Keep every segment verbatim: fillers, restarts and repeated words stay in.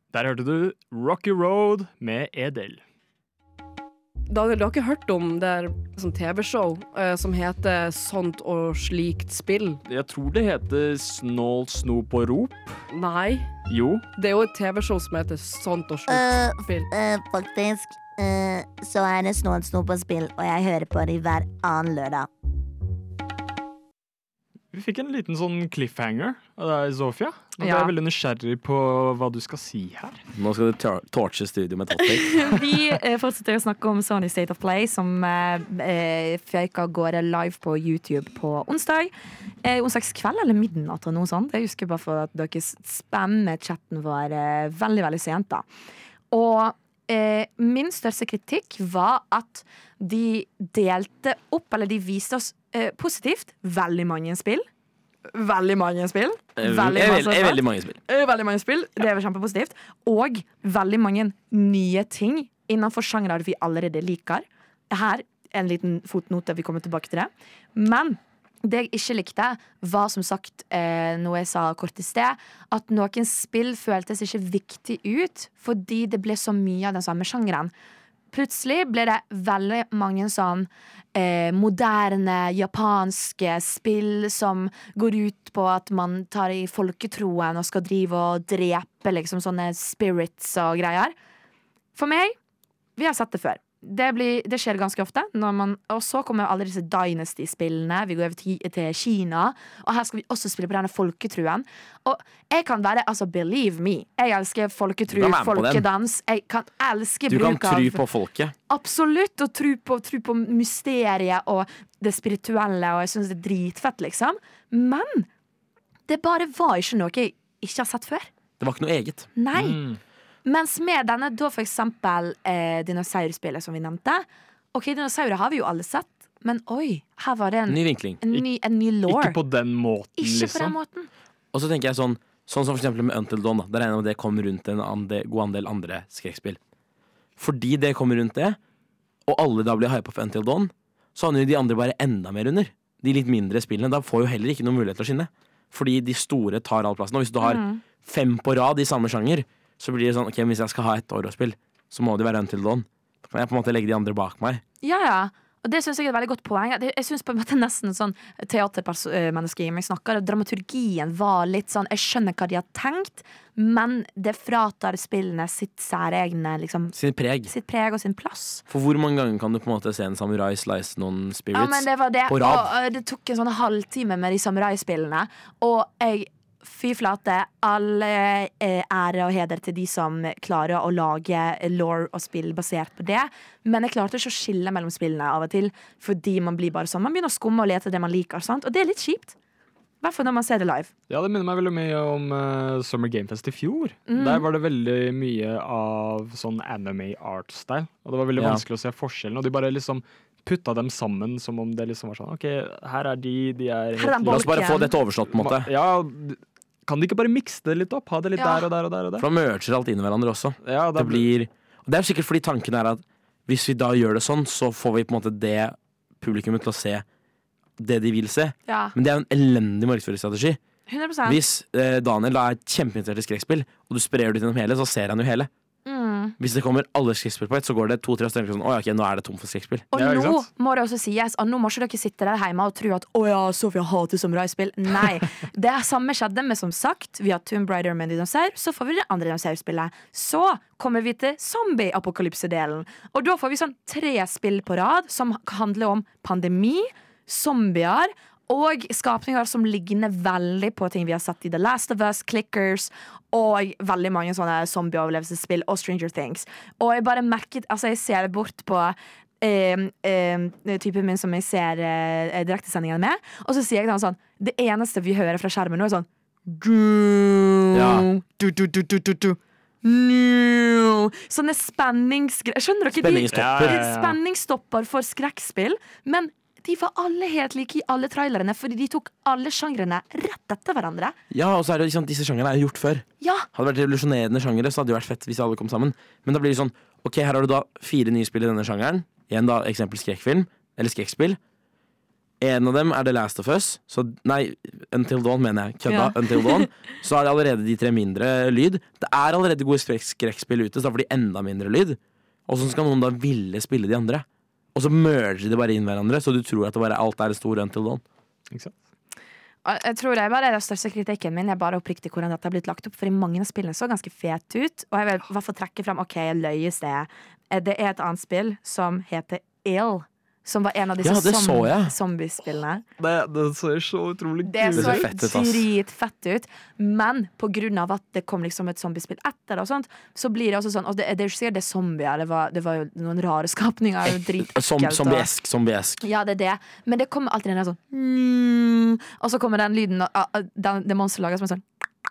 Der hørte du Rocky Road med Edel. Daniel, du har ikke hørt om det er sånn T V-show eh, som heter Sånt og slikt spill? Jeg tror det heter Snål, snop og rop. Nei, Jo. det er jo et T V-show som heter Sånt og slikt Eh, spill. eh, faktisk, eh, så er det Snål, snop og spill, og jeg hører på det hver annen lørdag. Vi fikk en liten sånn cliffhanger av deg, Sofia. Nå ble Ja. jeg veldig nysgjerrig på hva du skal si her. Nå skal du tor- torche studio med topic. Vi eh, fortsetter å snakke om Sony State of Play, som eh, eh, føyk av gårde live på YouTube på onsdag. Eh, onsdagskveld eller midnatt eller noe sånt. Jeg husker bare for at dere spammer chatten vår eh, veldig, veldig sent da. Og eh, min største kritikk var at de delte opp, eller de viste oss eh, positivt veldig mange spill. Veldig mange spill. Eh, Veldig er, masse vel- er spill. veldig mange spill. Eh, Veldig mange spill, det er kjempepositivt. Og veldig mange nye ting innenfor sjangere vi allerede liker. Her en liten fotnote, vi kommer tilbake til det. Men det jeg ikke likte, var som sagt eh, noe jeg sa kort i sted, at noen spill føltes ikke viktig ut fordi det ble så mye av den samme sjangeren. Plutselig ble det veldig mange sånn eh, moderne, japanske spill som går ut på at man tar i folketroen og skal drive og drepe liksom sånne spirits og greier. For meg, vi har sett det før. Det, blir, det skjer ganske ofte når man, og så kommer alle disse Dynasty-spillene. Vi går over til, til Kina, og her skal vi også spille på denne folketruen. Og jeg kan være, altså believe me, jeg elsker folketru, Du kan være med på den. folkedans. Jeg kan elske Du kan bruk av tro på folket. Absolutt, og tro på, tro på mysteriet og det spirituelle, og jeg synes det er dritfett, liksom. Men det bare var ikke noe jeg ikke har sett før. Det var ikke noe eget. Nei. Mm. Mens med denne, da for eksempel eh, dinosaurspillet som vi nevnte. Ok, dinosaurer har vi jo alle sett, men oi, her var det en, Ny vinkling. en, ny, en ny lore. Ikke på den måten, Ikke på liksom. den måten. Og så tenker jeg sånn, sånn som for eksempel med Until Dawn, da. Der regner jeg med det kom rundt en ande, god andel andre skrekkspill. Fordi det kommer rundt det, og alle da blir hypet for Until Dawn, så har jo de andre bare enda mer under. De litt mindre spillene, da får jo heller ikke noen mulighet til å skinne. Fordi de store tar all plassen. Og hvis du har Mm. fem på rad i samme sjanger, så blir det sånn, ok, hvis jeg skal ha et Oro-spill, så må det være Until Dawn. Da kan jeg på en måte legge de andre bak meg. Ja, ja. Og det synes jeg er et veldig godt poeng. Jeg jeg synes på en måte nesten sånn teatermenneske jeg snakker, dramaturgien var litt sånn, jeg skjønner hva de har tenkt, men det fratar spillene sitt særegne, liksom, Sin preg. sitt preg og sin plass. For hvor mange ganger kan du på en måte se en samurai slice noen spirits Ja, men det var det. på rad? Og, og det tok en sånn halvtime med de samuraispillene, og jeg fy flate, alle eh, ære og heder til de som klarer å lage lore og spill basert på det. Men jeg klarte ikke å skille mellom spillene av og til, fordi man blir bare sånn, man begynner å skumme og lete det man liker, sant? Og det er litt kjipt. I hvert fall når man ser det live. Ja, det minner meg veldig mye om uh, Summer Game Fest i fjor. Mm. Der var det veldig mye av sånn anime art-style. Og det var veldig Ja. vanskelig å se forskjellen. Og de bare liksom putta dem sammen som om det liksom var sånn, ok, her er de, de er... Her er den La oss bare bolken. få dette overstått på en måte. Ja, kan de ikke bare mikse det litt opp? Ha det litt Ja. der og der og der og der? For da merger alt inn i hverandre også. Ja, Det blir, og det er sikkert fordi tanken er at hvis vi da gjør det sånn, så får vi på en måte det publikummet til å se det de vil se. Ja, Men det er jo en elendig markedsføringsstrategi. hundre prosent. Hvis eh, Daniel da er kjempeinteressert i skrekkspill, og du sprer det ut gjennom hele, så ser han jo hele. Mm. Hvis det kommer alle skrekkspill på ett, så går det to-tre steder sånn, å ja, ok, nå er det tom for skrekkspill. Og Ja, ikke nå sant? må det også sies at nå må ikke dere sitte der hjemme og tro at å ja, Sofia hater samuraispill. Nei, det er samme skjedde med, som sagt, vi har Tomb Raider med dinosaur, så får vi det andre dinosaurspillet. Så kommer vi til zombie-apokalypse-delen. Og da får vi sånn tre spill på rad som handler om pandemi, zombier og skapninger som ligner veldig på ting vi har sett i The Last of Us, Clickers og veldig mange sånne zombie-overlevelsesspill og Stranger Things. Og jeg bare merket, altså jeg ser bort på eh, eh, typen min som jeg ser eh, direktesendingene med, og så sier jeg til han sånn, det eneste vi hører fra skjermen nå er sånn Ja. du, du, du, du, du, du. No. Sånne spenningsgreier. Skjønner dere? De, Spenningsstopper. Ja, ja, ja. Spenningsstopper for skrekkspill. Men de var alle helt like i alle trailerne, fordi de tok alle sjangrene rett etter hverandre. Ja, og så er det liksom, disse sjangerne er jo gjort før. Ja, Hadde det vært revolusjonerende sjangere, så hadde det vært fett hvis alle kom sammen. Men da blir det sånn, ok, her har du da fire nye spill i denne sjangeren. Igjen da, eksempel skrekkfilm, eller skrekkspill. En av dem er The Last of Us. Så, nei, Until Dawn mener jeg. Kødda. Ja. Until Dawn. Så er det allerede de tre mindre lyd. Det er allerede gode skrekk- skrekkspill ute, så da får de enda mindre lyd. Og så skal noen da ville spille de andre. Og så merger de bare inn hverandre, så du tror at det bare alt er det store Until Dawn. Ikke sant? Og Jeg tror jeg bare Den største kritikken min er bare oppriktig hvordan dette har blitt lagt opp. Fordi mange av spillene så ganske fet ut. Og jeg vil i hvert fall trekke frem OK, løyes det. Det er et annet spill som heter Ill. Som var en av disse Ja, det så jeg. zombiespillene. Det, det ser så utrolig Det kult Det så ser fett ut, ass. dritfett ut. Men på grunn av at det kom liksom et zombiespill etter, og sånt, så blir det også sånn. Og det, det er jo ikke sikkert det er zombier. Det var, det var jo noen rare skapninger. og Dritekkelt. Som, og- zombiesk, zombiesk. Ja, det er det. Men det kommer alltid den der sånn mm, og så kommer den lyden av av- den, det monsteret lager som en sånn.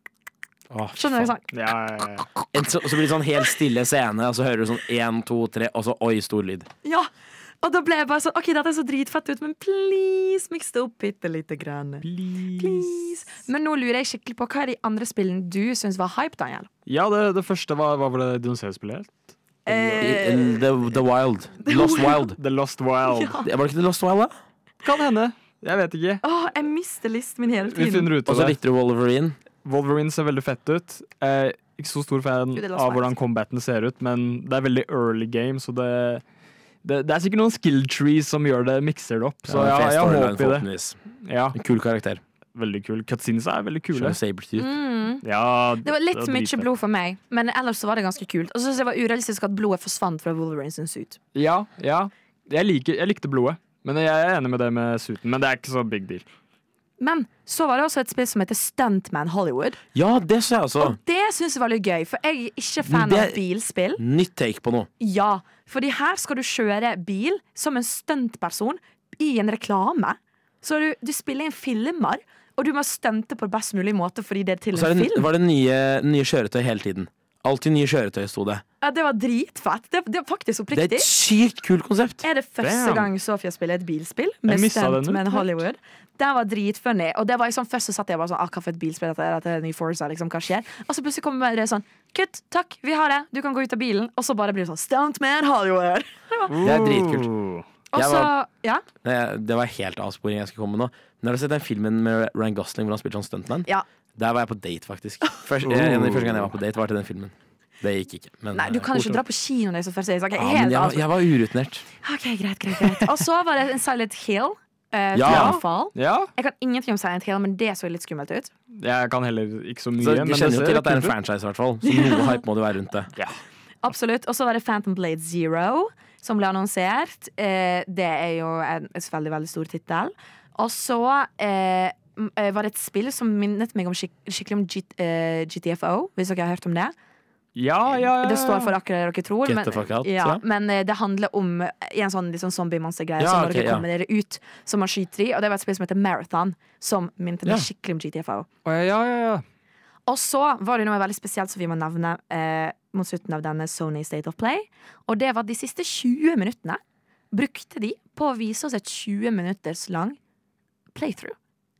Åh, fy Skjønner du? faen. Sånn. Ja, ja, ja. En, så, så blir det sånn helt stille scene, og så hører du sånn én, to, tre, og så oi, stor lyd. Ja! Og da ble jeg bare sånn OK, dette er så dritfett ut, men please, miks det opp bitte lite grann. Please. Men nå lurer jeg skikkelig på hva er de andre spillene du syns var hype, Daniel? Ja, det, det første var, hva var det dinosaurspillet het? Eh, The, the Wild. Lost Wild. The Lost Wild. Ja. Var det ikke The Lost Wild, da? Kan hende. Jeg vet ikke. Åh, jeg mister listen min hele Vi tiden. finner ut Og av så det. likte du Wolverine. Wolverine ser veldig fett ut. Eh, ikke så stor fan Gud, det er Lost av Wild. hvordan combaten ser ut, men det er veldig early game, så det, det, det er sikkert noen skill trees som gjør det, mikser det opp. Så Ja, jeg, fet jeg storyline, håper i det. forhåpentligvis. Ja, En kul karakter. veldig kul. Cutscenes er veldig kule. Kjører Sabretooth. Mm. Ja, Det var litt er mye dritfett. blod for meg, men ellers så var det ganske kult. Og så synes jeg det var urealistisk at blodet forsvant fra Wolverine sin suit. Ja, ja. Jeg, liker, jeg likte blodet, men jeg er enig med det med suiten. Men det er ikke så big deal. Men så var det også et spill som heter Stuntman Hollywood. Ja, det så jeg også. Og det synes jeg var litt gøy, for jeg er ikke fan Det- av bilspill. Nytt take på noe. Ja, fordi her skal du kjøre bil som en stuntperson i en reklame. Så du, du spiller inn filmer, og du må stunte på best mulig måte fordi det er til Og så er en det, film. var det nye, nye kjøretøy hele tiden. Alltid nye kjøretøy, sto det. Ja, det var dritfett. Det, det er faktisk Det er oppriktig. et sykt kult konsept. Er det første Damn. gang Sofia spiller et bilspill med Jeg mistet den Stuntman ut. Hollywood? Den var dritfunny. Og det var liksom, først så satt jeg bare sånn, ah, hva for et bilspill dette er, dette er ny Forza, liksom, hva skjer? Og så plutselig kommer det sånn, kutt, takk, vi har det, du kan gå ut av bilen. Og så bare blir det sånn, Stuntman Hollywood. Det er dritkult. Ooh. Og Jeg så, var- ja, Nei, det var helt avsporing jeg skulle komme med nå. Men har du sett den filmen med Ryan Gosling hvor han spilte sånn stuntman? ja. Der var jeg på date, faktisk. Først, en av de første gangene jeg var på date, var til den filmen. Det gikk ikke. Men, Nei, du kan eh, ikke dra på kino når jeg så først sier, så, ok, ja, men helt jeg, var- avsporing. jeg var urutinert. Ok, greit, greit, greit. Og så var det en Silent Hill. Uh, Ja. Ja, Jeg kan ingenting om Silent Hill, men det så litt skummelt ut. jeg kan heller ikke så mye. Så men jeg kjenner jo ser til at det er en kult ut. franchise, i hvert fall. Så noe hype må det være rundt det. Absolutt. Og så var det Phantom Blade Zero, som ble annonsert. Eh, det er jo en, en veldig, veldig stor tittel. Og så eh, m- eh, var det et spill som minnet meg om skik skikkelig om G eh, G T F O, hvis dere har hørt om det. Ja, ja, ja. Det står for akkurat det dere tror. Get men, the fuck out, ja, tror jeg. men eh, det handler om eh, en sånn, litt sånn zombie-monster-greie. Ja, så når ok, dere ja. kommer dere ut, som man skyter i. Og det var et spill som heter Marathon, som minnet meg Ja. skikkelig om G T F O. Å, ja, ja, ja. Og så var det noe veldig spesielt som vi må nevne eh, mot slutten av denne Sony State of Play. Og det var at de siste tjue minuttene brukte de på å vise oss et tjue minutters lang playthrough.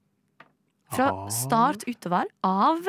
Fra Ah. start utover av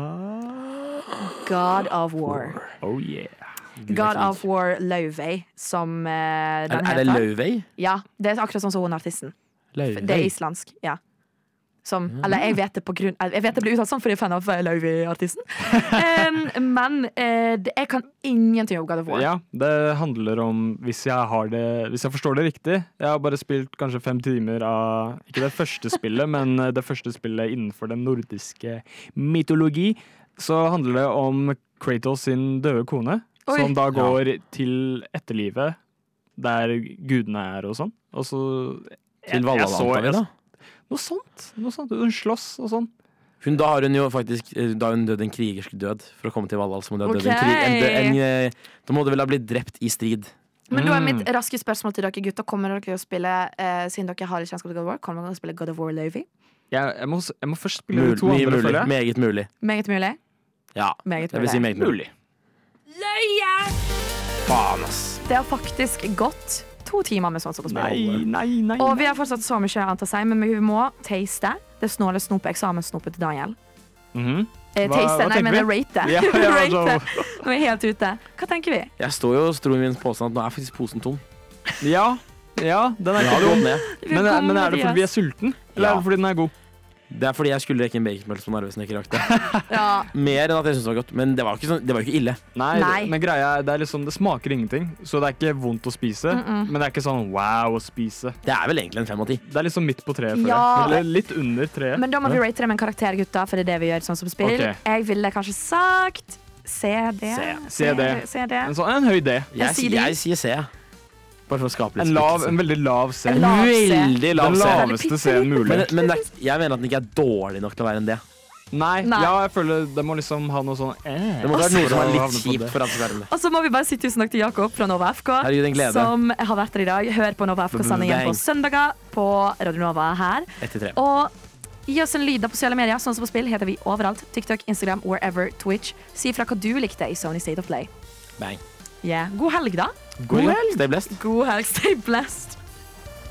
God of War. Oh yeah. God of War Lauvey, som eh, den Er, er det heter. Lauvey? Ja, det er akkurat sånn som hun artisten. Lauvey. Det er islandsk, ja. Som, eller jeg vet det på grunn Jeg vet det blir uttalt sånn fordi jeg er fan av Lauvey-artisten. um, men eh, det- jeg kan ingenting om God of War. Ja, det handler om, hvis jeg har det Hvis jeg forstår det riktig. Jeg har bare spilt kanskje fem timer av ikke det første spillet, men det første spillet innenfor den nordiske mytologi. Så handler det om Kratos sin døde kone, Oi. som da går til etterlivet der gudene er og sånn. Og så Til jeg- Valhall, jeg så- antar vi, da? Noe sånt. Noe sånt. Hun slåss og sånn. Hun, da har hun jo faktisk eh, Da har hun dødd en krigersk død for å komme til Valhall. Så må det ha dødd en Ok. krig, en, dø- en, eh, da må det vel ha blitt drept i strid. Men da er Mm. mitt raske spørsmål til dere gutter. Kommer dere til å spille eh, siden dere har litt kjennskap til God of War, kommer dere til å spille God of War Lauvey? Jeg, jeg, må, s- jeg må først spille Mul, de to mye andre, mulig. føler jeg. Meget mulig. Meget mulig. Ja, Meget jeg vil si mulig. meget mulig. Faen, ass. Det har faktisk gått to timer med sånn som på Nei, spillet. nei, nei. Og vi har fortsatt så mye annet å si, men vi må taste det snåle snopet eksamenssnopet til Daniel. Mhm. Eh, Hva- taste, hva nei, tenker men vi? rate. Ja, ja, rate. altså. Nå er jeg helt ute. Hva tenker vi? Jeg står jo og stror min påstand at nå er faktisk posen tom. Ja, Ja, den er Den ikke har gått dum. ned. Men, er- men er det fordi vi er sulten? Eller Ja. er det fordi den er god? Det er fordi jeg skulle rekke en baconpølse på Narvesen og ikke rakk det. Ja. Mer enn at jeg syntes det var godt. Men det var jo ikke, sånn, det var jo ikke ille. Nei, Nei. Det, men greia er, det er liksom, det smaker ingenting, så det er ikke vondt å spise. Men det er ikke sånn wow å spise. Det er vel egentlig en fem av ti. Det er liksom midt på treet, føler Ja. jeg. Eller litt under treet. Men da må vi rate det med en karakter, gutta, for det er det vi gjør sånn som spill. Ok. Jeg ville kanskje sagt C D. C. C D. C D. En, sånn, en høy D. Jeg, Jeg sier sier- de. jeg sier C. Bare for å skape litt En, lav, splittelse. en veldig lav C. En lav C. Veldig lav Den C. laveste C-en mulig. Men, men det er, jeg mener at den ikke er dårlig nok til å være en D. Nei, Nei. ja, jeg føler det må liksom ha noe sånn eh. Det må være noe som er For å litt havne på kjipt det. for at det skal være en D. Og så må vi bare si tusen takk til Jakob fra Nova F K, Herregud, en glede. som har vært her i dag. Hør på Nova F K-sendingen på Bang. søndager på Radio Nova her. Ett til tre. Og gi oss en lyd da på sosiale medier. Sånn som på spill heter vi overalt. TikTok, Instagram, wherever, Twitch. Si fra hva du likte i Sony State of Play. Bang. Yeah. God helg, da. God helg. Stay blessed. God helg. Stay blessed.